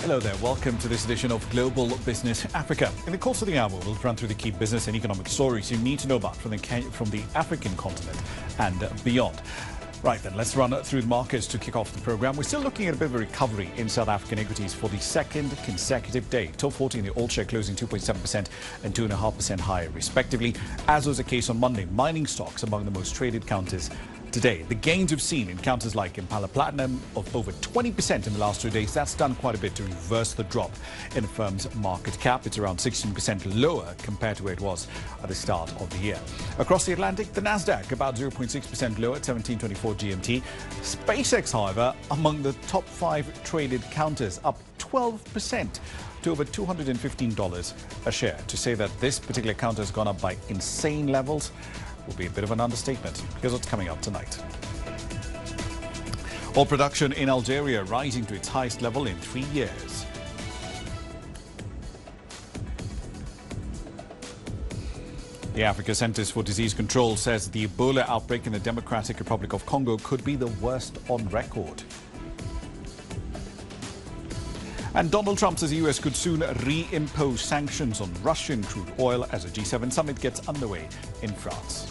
Hello there, welcome to this edition of Global Business Africa. In the course of the hour, we'll run through the key business and economic stories you need to know about from the African continent and beyond. Right then, let's run through the markets to kick off the program. We're still looking at a bit of a recovery in South African equities for the second consecutive day. Top 40 in the All Share closing 2.7% and 2.5% higher, respectively. As was the case on Monday, mining stocks among the most traded counters today. The gains we've seen in counters like Impala Platinum of over 20% in the last 2 days, that's done quite a bit to reverse the drop in the firm's market cap. It's around 16% lower compared to where it was at the start of the year. Across the Atlantic, the Nasdaq about 0.6% lower at 1724 GMT. SpaceX, however, among the top 5 traded counters, up 12% to over $215 a share. To say that this particular counter has gone up by insane levels will be a bit of an understatement. Here's what's coming up tonight. Oil production in Algeria rising to its highest level in 3 years. The Africa Centers for Disease Control says the Ebola outbreak in the Democratic Republic of Congo could be the worst on record. And Donald Trump says the U.S. could soon reimpose sanctions on Russian crude oil as a G7 summit gets underway in France.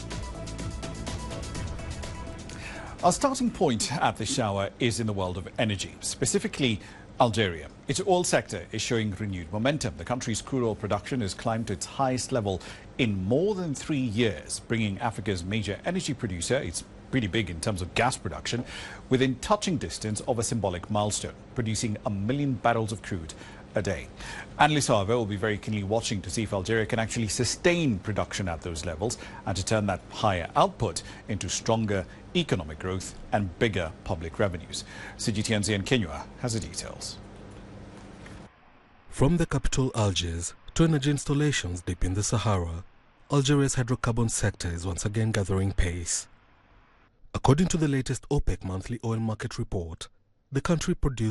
Our starting point at this hour is in the world of energy, specifically Algeria. Its oil sector is showing renewed momentum. The country's crude oil production has climbed to its highest level in more than 3 years, bringing Africa's major energy producer, it's pretty big in terms of gas production, within touching distance of a symbolic milestone, producing 1 million barrels of crude a day. Analysts, however, will be very keenly watching to see if Algeria can actually sustain production at those levels and to turn that higher output into stronger economic growth and bigger public revenues. CGTNZ in Kenya has the details. From the capital Algiers to energy installations deep in the Sahara, Algeria's hydrocarbon sector is once again gathering pace. According to the latest OPEC monthly oil market report, the country produced